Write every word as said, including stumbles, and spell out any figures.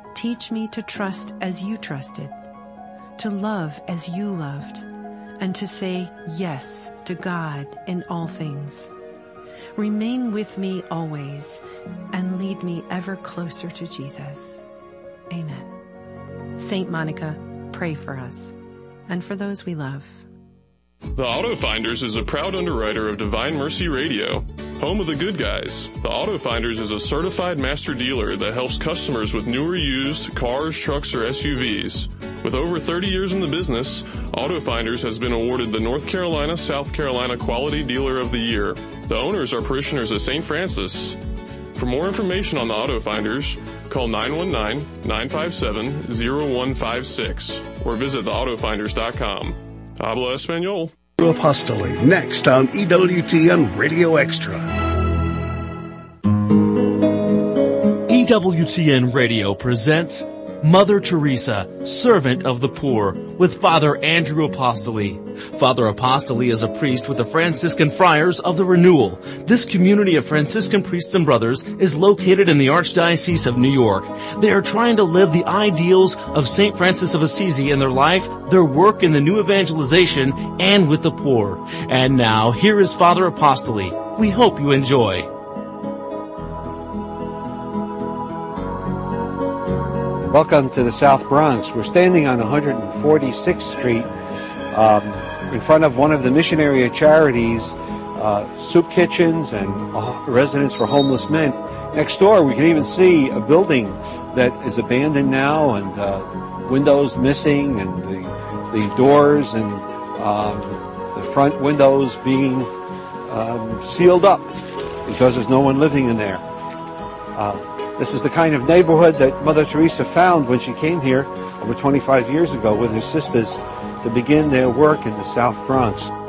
Teach me to trust as you trusted, to love as you loved, and to say yes to God in all things. Remain with me always and lead me ever closer to Jesus. Amen. Saint Monica, pray for us and for those we love. The Auto Finders is a proud underwriter of Divine Mercy Radio, home of the good guys. The Auto Finders is a certified master dealer that helps customers with new or used cars, trucks, or S U Vs. With over thirty years in the business, Auto Finders has been awarded the North Carolina, South Carolina Quality Dealer of the Year. The owners are parishioners of Saint Francis. For more information on the Auto Finders, call nine one nine, nine five seven, zero one five six or visit the auto finders dot com. Habla Espanol. Apostoli, next on E W T N Radio Extra. E W T N Radio presents Mother Teresa, Servant of the Poor, with Father Andrew Apostoli. Father Apostoli is a priest with the Franciscan Friars of the Renewal. This community of Franciscan priests and brothers is located in the Archdiocese of New York. They are trying to live the ideals of Saint Francis of Assisi in their life, their work in the new evangelization, and with the poor. And now, here is Father Apostoli. We hope you enjoy. Welcome to the South Bronx. We're standing on one hundred forty-sixth Street um, in front of one of the Missionary Charities uh, soup kitchens and uh, residence for homeless men. Next door, we can even see a building that is abandoned now and uh, windows missing and the, the doors and um, the front windows being um, sealed up because there's no one living in there. Uh, This is the kind of neighborhood that Mother Teresa found when she came here over twenty-five years ago with her sisters to begin their work in the South Bronx.